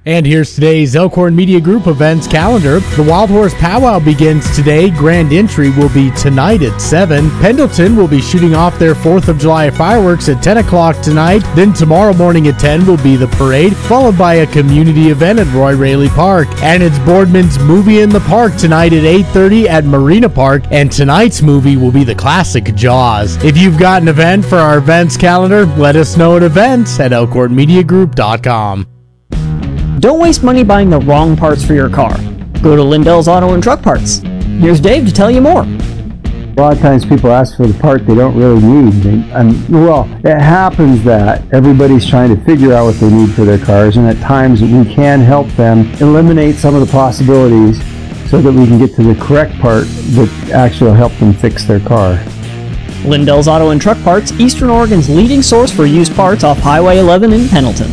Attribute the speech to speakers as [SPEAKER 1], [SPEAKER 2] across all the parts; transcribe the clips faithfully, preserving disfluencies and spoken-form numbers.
[SPEAKER 1] And here's today's Elkhorn Media Group events calendar. The Wild Horse Powwow begins today. Grand entry will be tonight at seven. Pendleton will be shooting off their fourth of July fireworks at ten o'clock tonight. Then tomorrow morning at ten will be the parade, followed by a community event at Roy Raley Park. And it's Boardman's Movie in the Park tonight at eight thirty at Marina Park. And tonight's movie will be the classic Jaws. If you've got an event for our events calendar, let us know at events at elkhorn media group dot com.
[SPEAKER 2] Don't waste money buying the wrong parts for your car. Go to Lindell's Auto and Truck Parts. Here's Dave to tell you more.
[SPEAKER 3] A lot of times people ask for the part they don't really need. They, and, well, it happens that everybody's trying to figure out what they need for their cars, and at times we can help them eliminate some of the possibilities so that we can get to the correct part that actually will help them fix their car.
[SPEAKER 2] Lindell's Auto and Truck Parts, Eastern Oregon's leading source for used parts off Highway eleven in Pendleton.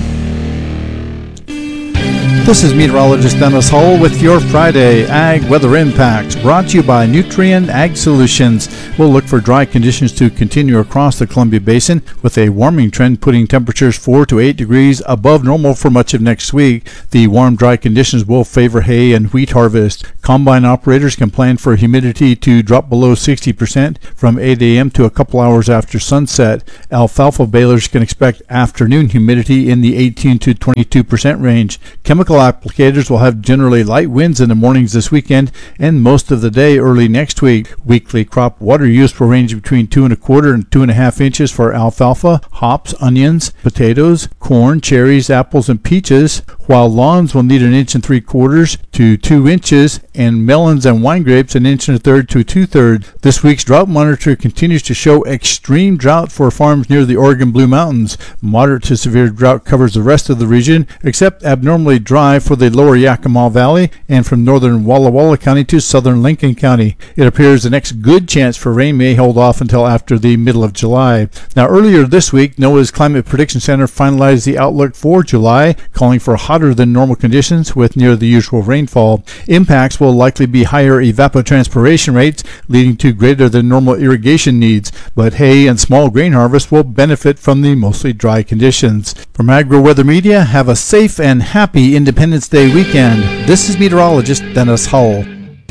[SPEAKER 4] This is meteorologist Dennis Hull with your Friday Ag Weather Impacts, brought to you by Nutrien Ag Solutions. We'll look for dry conditions to continue across the Columbia Basin, with a warming trend putting temperatures four to eight degrees above normal for much of next week. The warm, dry conditions will favor hay and wheat harvest. Combine operators can plan for humidity to drop below sixty percent from eight a.m. to a couple hours after sunset. Alfalfa balers can expect afternoon humidity in the eighteen to twenty-two percent range. Chemical applicators will have generally light winds in the mornings this weekend and most of the day early next week. Weekly crop water use will range between two and a quarter and two and a half inches for alfalfa, hops, onions, potatoes, corn, cherries, apples, and peaches, while lawns will need an inch and three quarters to two inches, and melons and wine grapes an inch and a third to two thirds. This week's drought monitor continues to show extreme drought for farms near the Oregon Blue Mountains. Moderate to severe drought covers the rest of the region, except abnormally dry for the lower Yakima Valley and from northern Walla Walla County to southern Lincoln County. It appears the next good chance for rain may hold off until after the middle of July. Now, earlier this week, NOAA's Climate Prediction Center finalized the outlook for July, calling for hotter than normal conditions with near the usual rainfall. Impacts will likely be higher evapotranspiration rates, leading to greater than normal irrigation needs, but hay and small grain harvest will benefit from the mostly dry conditions. From AgriWeather Media, have a safe and happy Independence Day weekend. This is meteorologist Dennis Hull.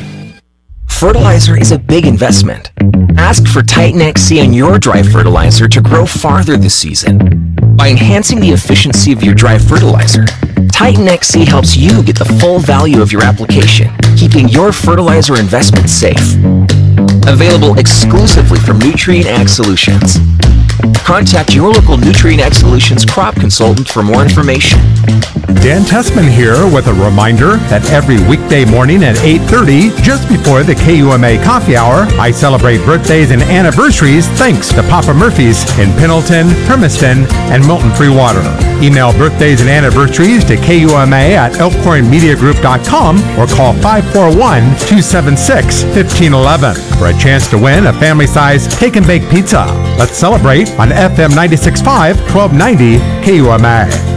[SPEAKER 5] Fertilizer is a big investment. Ask for Titan X C on your dry fertilizer to grow farther this season. By enhancing the efficiency of your dry fertilizer, Titan X C helps you get the full value of your application, keeping your fertilizer investment safe. Available exclusively from Nutrien Ag Solutions. Contact your local Nutrien Ag Solutions crop consultant for more information.
[SPEAKER 6] Dan Tessman here with a reminder that every weekday morning at eight thirty, just before the K U M A coffee hour, I celebrate birthdays and anniversaries thanks to Papa Murphy's in Pendleton, Hermiston, and Milton Free Water. Email birthdays and anniversaries to K U M A at elkhorn media group dot com or call five four one, two seven six, one five one one for a chance to win a family-sized cake and bake pizza. Let's celebrate on F M ninety-six point five, twelve ninety K U M A.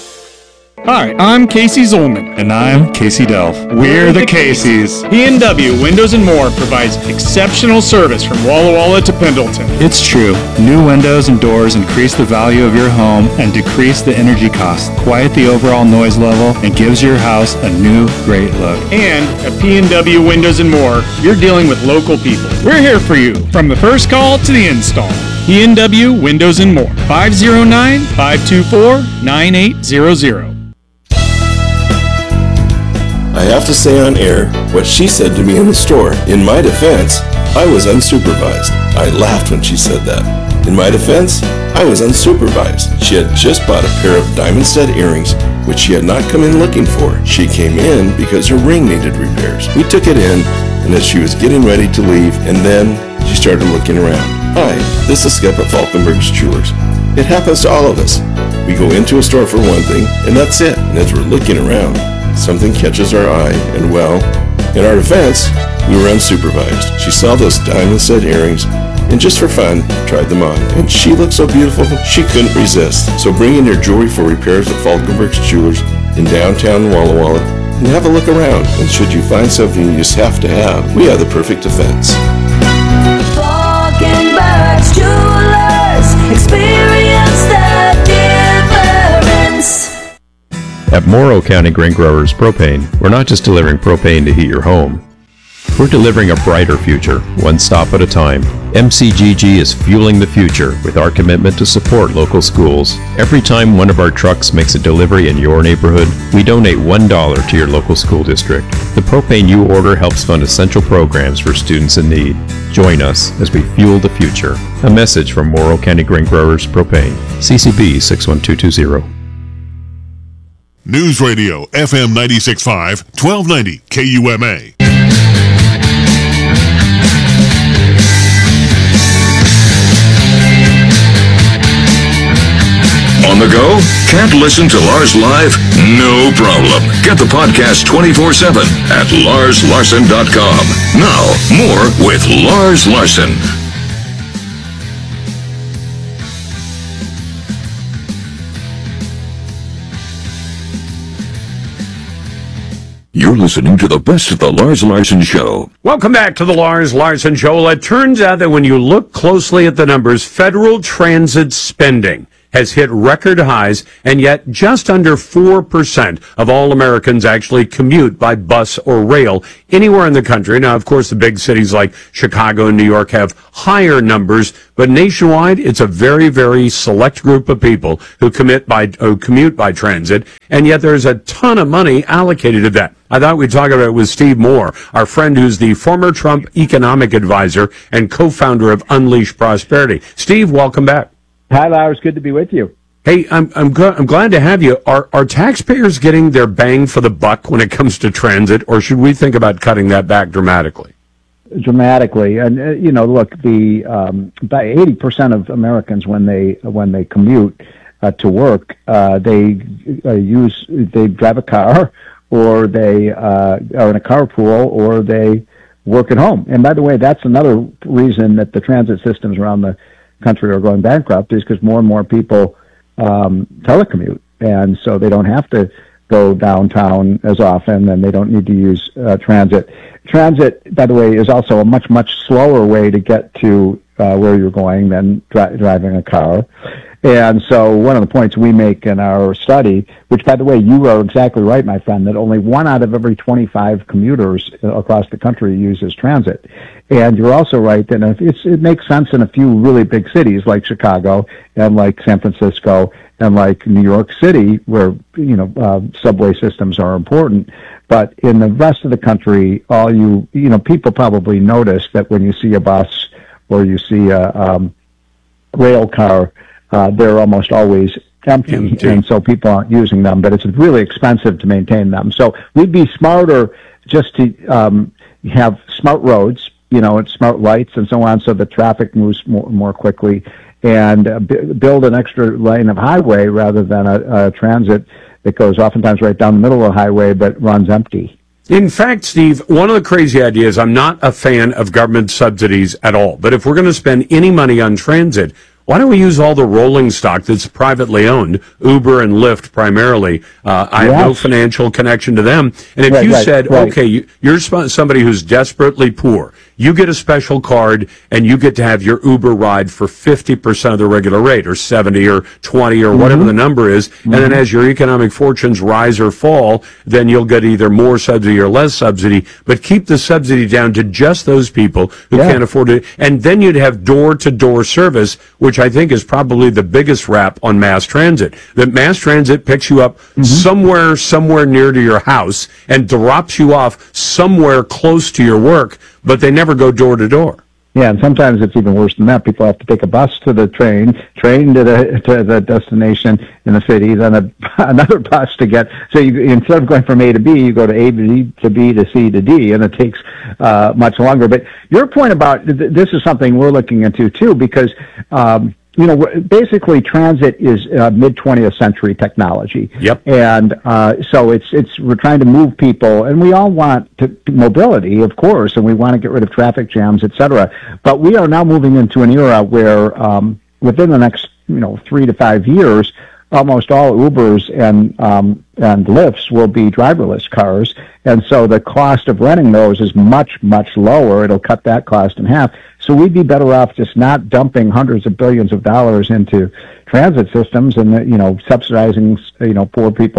[SPEAKER 7] Hi, I'm Casey Zolman.
[SPEAKER 8] And I'm Casey Delph.
[SPEAKER 7] We're the Caseys. P and W Windows and More provides exceptional service from Walla Walla to Pendleton.
[SPEAKER 8] It's true. New windows and doors increase the value of your home and decrease the energy costs, quiet the overall noise level, and gives your house a new, great look.
[SPEAKER 7] And at P and W Windows and More, you're dealing with local people. We're here for you, from the first call to the install. P and W Windows and More, five oh nine, five two four, nine eight zero zero.
[SPEAKER 9] I have to say on air what she said to me in the store. In my defense, I was unsupervised. I laughed when she said that. In my defense, I was unsupervised. She had just bought a pair of diamond stud earrings, which she had not come in looking for. She came in because her ring needed repairs. We took it in, and as she was getting ready to leave, and then she started looking around. Hi, this is Skip at Falkenberg's Jewelers. It happens to all of us. We go into a store for one thing, and that's it. And as we're looking around, something catches our eye, and well, in our defense, we were unsupervised. She saw those diamond stud earrings, and just for fun, tried them on. And she looked so beautiful, she couldn't resist. So bring in your jewelry for repairs at Falkenberg's Jewelers in downtown Walla Walla, and have a look around. And should you find something you just have to have, we have the perfect defense.
[SPEAKER 10] Falkenberg's Jewelers, experience the difference. At Morrow County Grain Growers Propane, we're not just delivering propane to heat your home. We're delivering a brighter future, one stop at a time. M C G G is fueling the future with our commitment to support local schools. Every time one of our trucks makes a delivery in your neighborhood, we donate one dollar to your local school district. The propane you order helps fund essential programs for students in need. Join us as we fuel the future. A message from Morrow County Grain Growers Propane. C C B six one two two zero.
[SPEAKER 11] News Radio F M ninety-six point five, twelve ninety K U M A.
[SPEAKER 12] On the go? Can't listen to Lars live? No problem. Get the podcast twenty-four seven at lars larson dot com. Now, more with Lars Larson. You're listening to the best of the Lars Larson Show.
[SPEAKER 13] Welcome back to the Lars Larson Show. Well, it turns out that when you look closely at the numbers, federal transit spending has hit record highs, and yet just under four percent of all Americans actually commute by bus or rail anywhere in the country. Now, of course, the big cities like Chicago and New York have higher numbers, but nationwide, it's a very, very select group of people who commit by, who commute by transit, and yet there's a ton of money allocated to that. I thought we'd talk about it with Steve Moore, our friend who's the former Trump economic advisor and co-founder of Unleash Prosperity. Steve, welcome back.
[SPEAKER 14] Hi, Lars. Good to be with you.
[SPEAKER 13] Hey, I'm I'm, gl- I'm glad to have you. Are are taxpayers getting their bang for the buck when it comes to transit, or should we think about cutting that back dramatically?
[SPEAKER 14] Dramatically, and uh, you know, look, the um, about eighty percent of Americans when they when they commute uh, to work, uh, they uh, use they drive a car, or they uh, are in a carpool, or they work at home. And by the way, that's another reason that the transit systems around the country are going bankrupt, is because more and more people um, telecommute, and so they don't have to go downtown as often, and they don't need to use uh, transit. Transit, by the way, is also a much, much slower way to get to uh, where you're going than dri- driving a car. And so one of the points we make in our study, which, by the way, you are exactly right, my friend, that only one out of every twenty-five commuters across the country uses transit. And you're also right that it's, it makes sense in a few really big cities like Chicago and like San Francisco and like New York City, where, you know, uh, subway systems are important. But in the rest of the country, all you, you know, people probably notice that when you see a bus or you see a um, rail car, Uh, they're almost always empty, empty, and so people aren't using them, but it's really expensive to maintain them. So we'd be smarter just to um, have smart roads, you know, and smart lights and so on, so the traffic moves more, more quickly, and uh, b- build an extra lane of highway rather than a, a transit that goes oftentimes right down the middle of the highway but runs empty.
[SPEAKER 13] In fact, Steve, one of the crazy ideas, I'm not a fan of government subsidies at all, but if we're going to spend any money on transit, why don't we use all the rolling stock that's privately owned, Uber and Lyft primarily? Uh, I yes. have no financial connection to them. And if right, you right, said, right. okay, you, you're sp- somebody who's desperately poor, you get a special card and you get to have your Uber ride for fifty percent of the regular rate, or seventy or twenty or mm-hmm. whatever the number is. Mm-hmm. And then as your economic fortunes rise or fall, then you'll get either more subsidy or less subsidy, but keep the subsidy down to just those people who yeah. can't afford it. And then you'd have door-to-door service, which I think is probably the biggest rap on mass transit. That mass transit picks you up mm-hmm. somewhere, somewhere near to your house and drops you off somewhere close to your work, but they never go door to door.
[SPEAKER 14] Yeah, and sometimes it's even worse than that. People have to take a bus to the train, train to the to the destination in the city, then a, another bus to get. So you, instead of going from A to B, you go to A to B to B to C to D, and it takes uh, much longer. But your point about th- this is something we're looking into too, because um, you know, basically transit is uh, mid twentieth century technology.
[SPEAKER 13] Yep.
[SPEAKER 14] And uh, so it's it's we're trying to move people, and we all want to, mobility, of course, and we want to get rid of traffic jams, et cetera. But we are now moving into an era where um, within the next, you know, three to five years, almost all Ubers and um, and Lyfts will be driverless cars, and so the cost of renting those is much, much lower. It'll cut that cost in half. So we'd be better off just not dumping hundreds of billions of dollars into transit systems and, you know, subsidizing, you know, poor people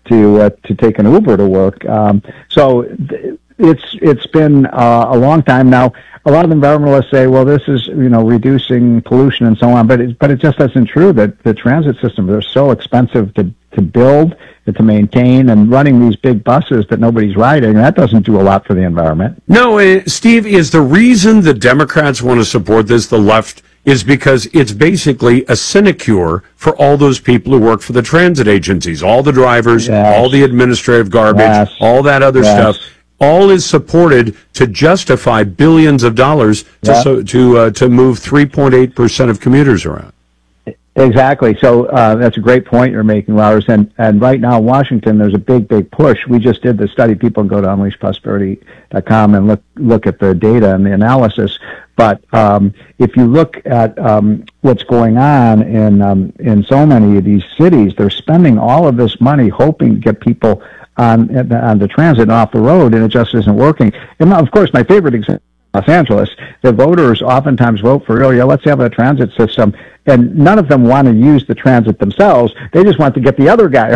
[SPEAKER 14] to uh, to take an Uber to work. Um, so th- it's it's been uh, a long time now. A lot of environmentalists say, well, this is, you know, reducing pollution and so on, but it, but it just isn't true. That the transit systems are so expensive to, to build, to maintain, and running these big buses that nobody's riding, that doesn't do a lot for the environment.
[SPEAKER 13] No, uh, Steve, is the reason the Democrats want to support this, the left, is because it's basically a sinecure for all those people who work for the transit agencies, all the drivers,
[SPEAKER 14] Yes.
[SPEAKER 13] all the administrative garbage,
[SPEAKER 14] Yes.
[SPEAKER 13] all that other
[SPEAKER 14] Yes.
[SPEAKER 13] stuff. All is supported to justify billions of dollars to
[SPEAKER 14] Yeah.
[SPEAKER 13] so, to uh, to move three point eight percent of commuters around.
[SPEAKER 14] Exactly. So uh, that's a great point you're making, Lars. And and right now in Washington, there's a big, big push. We just did the study. People can go to unleash prosperity dot com and look look at the data and the analysis. But um, if you look at um, what's going on in um, in so many of these cities, they're spending all of this money hoping to get people on on the transit and off the road, and it just isn't working. And of course, my favorite example, Los Angeles, the voters oftentimes vote for, oh yeah, let's have a transit system, and none of them want to use the transit themselves. They just want to get the other guy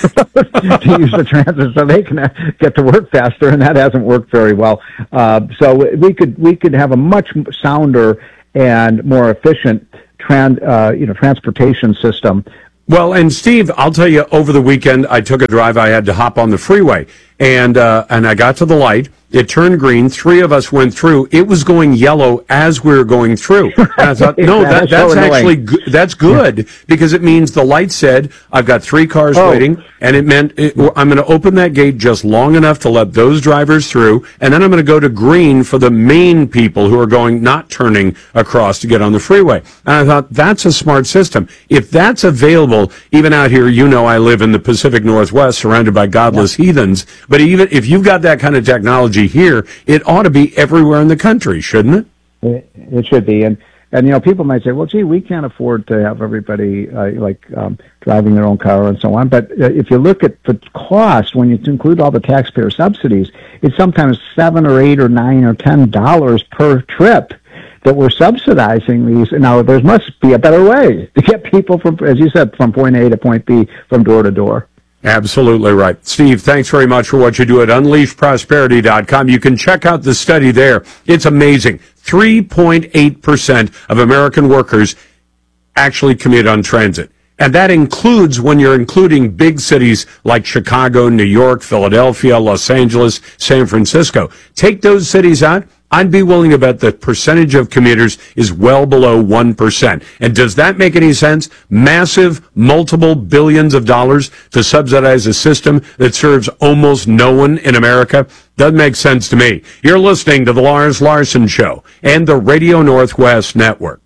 [SPEAKER 14] to use the transit so they can get to work faster, and that hasn't worked very well. Uh, so we could we could have a much sounder and more efficient tran uh, you know transportation system.
[SPEAKER 13] Well, and Steve, I'll tell you, over the weekend, I took a drive. I had to hop on the freeway, and uh, and I got to the light. It turned green. Three of us went through. It was going yellow as we were going through. And I thought, no,
[SPEAKER 14] Yeah,
[SPEAKER 13] that,
[SPEAKER 14] that's so
[SPEAKER 13] that's
[SPEAKER 14] annoying.
[SPEAKER 13] actually good. That's good because it means the light said, I've got three cars
[SPEAKER 14] Oh.
[SPEAKER 13] waiting, and it meant it, I'm going to open that gate just long enough to let those drivers through, and then I'm going to go to green for the main people who are going, not turning across to get on the freeway. And I thought, that's a smart system. If that's available, even out here, you know, I live in the Pacific Northwest surrounded by godless heathens, but even if you've got that kind of technology here, it ought to be everywhere in the country, shouldn't it?
[SPEAKER 14] It, it should be. And, and, you know, people might say, well, gee, we can't afford to have everybody, uh, like, um, driving their own car and so on. But uh, if you look at the cost, when you include all the taxpayer subsidies, it's sometimes seven or eight or nine or ten dollars per trip that we're subsidizing these. Now, there must be a better way to get people from, as you said, from point A to point B, from door to door.
[SPEAKER 13] Absolutely right. Steve, thanks very much for what you do at unleash prosperity dot com. You can check out the study there. It's amazing. three point eight percent of American workers actually commute on transit. And that includes when you're including big cities like Chicago, New York, Philadelphia, Los Angeles, San Francisco. Take those cities out, I'd be willing to bet the percentage of commuters is well below one percent. And does that make any sense? Massive, multiple billions of dollars to subsidize a system that serves almost no one in America? Doesn't make sense to me. You're listening to the Lars Larson Show and the Radio Northwest Network.